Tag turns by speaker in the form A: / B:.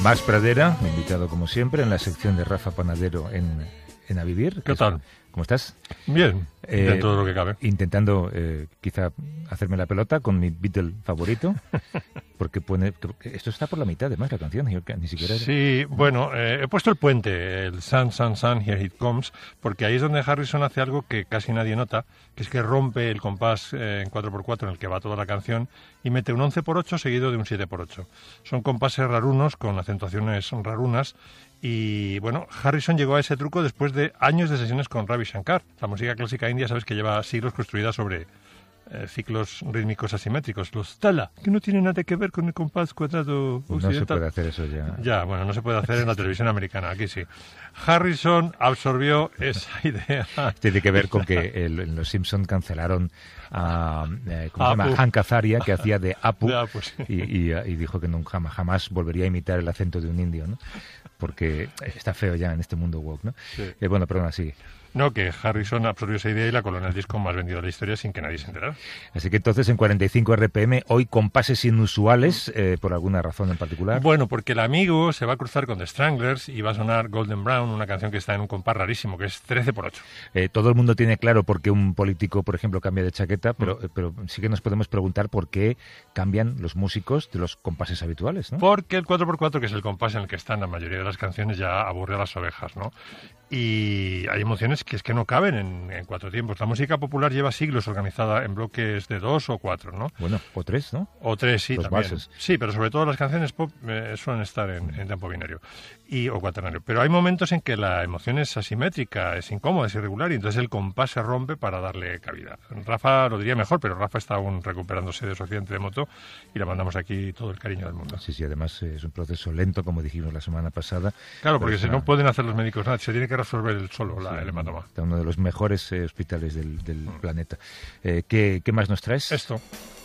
A: Más Pradera, invitado como siempre en la sección de Rafa Panadero en A Vivir.
B: ¿Qué tal?
A: ¿Cómo estás?
B: Bien, dentro de lo que cabe.
A: Intentando quizá hacerme la pelota con mi Beatle favorito, porque esto está por la mitad además la canción, yo ni siquiera...
B: Sí, bueno, he puesto el puente, el Sun, Sun, Sun, Here It Comes, porque ahí es donde Harrison hace algo que casi nadie nota, que es que rompe el compás en 4x4 en el que va toda la canción y mete un 11x8 seguido de un 7x8. Son compases rarunos con acentuaciones rarunas. Y bueno, Harrison llegó a ese truco después de años de sesiones con Ravi Shankar. La música clásica india, sabes que lleva siglos construida sobre ciclos rítmicos asimétricos, los tala, que no tienen nada que ver con el compás cuadrado occidental.
A: No se puede hacer eso ya.
B: Ya, bueno, no se puede hacer en la televisión americana, aquí sí. Harrison absorbió esa idea.
A: Tiene que ver con que en Los Simpson cancelaron a ¿cómo se llama? Hank Azaria, que hacía de Apu,
B: sí.
A: y dijo que nunca jamás volvería a imitar el acento de un indio, ¿no? Porque está feo ya en este mundo woke, ¿no?
B: Sí.
A: Bueno, perdón, sí.
B: No, que Harrison absorbió esa idea y la coló en el disco más vendido de la historia sin que nadie se enterara.
A: Así que entonces en 45 RPM, hoy compases inusuales, por alguna razón en particular.
B: Bueno, porque el amigo se va a cruzar con The Stranglers y va a sonar Golden Brown, una canción que está en un compás rarísimo, que es 13x8.
A: Todo el mundo tiene claro por qué un político, por ejemplo, cambia de chaqueta, pero sí que nos podemos preguntar por qué cambian los músicos de los compases habituales, ¿no?
B: Porque el 4x4, que es el compás en el que están la mayoría de las canciones, ya aburre a las ovejas, ¿no? Y hay emociones que es que no caben en cuatro tiempos. La música popular lleva siglos organizada en bloques de 2 o 4, ¿no?
A: Bueno, o 3, ¿no?
B: O 3, sí,
A: los
B: también.
A: Bases.
B: Sí, pero sobre todo las canciones pop suelen estar en tempo binario o cuaternario. Pero hay momentos en que la emoción es asimétrica, es incómoda, es irregular, y entonces el compás se rompe para darle cabida. Rafa lo diría mejor, pero Rafa está aún recuperándose de su accidente de moto y le mandamos aquí todo el cariño del mundo.
A: Sí, además es un proceso lento, como dijimos la semana pasada.
B: Claro, porque si no pueden hacer los médicos nada, se tiene que resolver el solo el hematoma.
A: Está uno de los mejores hospitales del planeta. ¿Qué más nos traes?
B: Esto.